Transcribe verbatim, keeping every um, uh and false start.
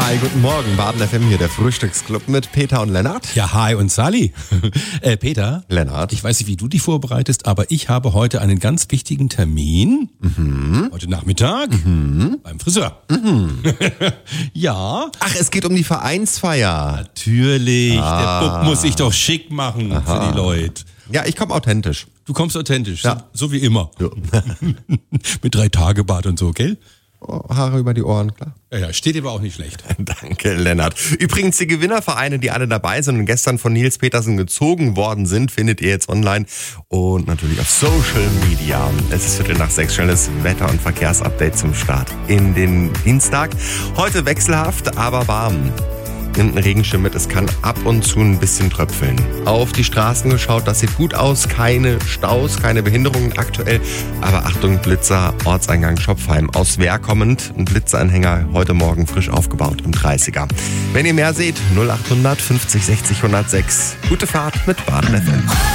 Hi, guten Morgen. Baden F M hier, der Frühstücksclub mit Peter und Lennart. Ja, hi und Sally. äh, Peter. Lennart. Ich weiß nicht, wie du dich vorbereitest, aber ich habe heute einen ganz wichtigen Termin. Mhm. Heute Nachmittag. Mhm. Beim Friseur. Mhm. Ja. Ach, es geht um die Vereinsfeier. Natürlich. Ah. Der Bub muss sich doch schick machen. Aha. Für die Leute. Ja, ich komme authentisch. Du kommst authentisch, ja. so, so wie immer. Ja. Mit drei Tage Bart und so, gell? Oh, Haare über die Ohren, klar. Ja, ja, steht dir aber auch nicht schlecht. Danke, Lennart. Übrigens, die Gewinnervereine, die alle dabei sind und gestern von Nils Petersen gezogen worden sind, findet ihr jetzt online und natürlich auf Social Media. Es ist Viertel nach sechs, schnelles Wetter- und Verkehrsupdate zum Start in den Dienstag. Heute wechselhaft, aber warm. Nimmt einen Regenschirm mit, es kann ab und zu ein bisschen tröpfeln. Auf die Straßen geschaut, das sieht gut aus, keine Staus, keine Behinderungen aktuell. Aber Achtung, Blitzer, Ortseingang Schopfheim. Aus Wehr kommend, ein Blitzeranhänger heute Morgen frisch aufgebaut im dreißiger. Wenn ihr mehr seht, null acht hundert fünfzig sechzig hundertsechs. Gute Fahrt mit Baden F M.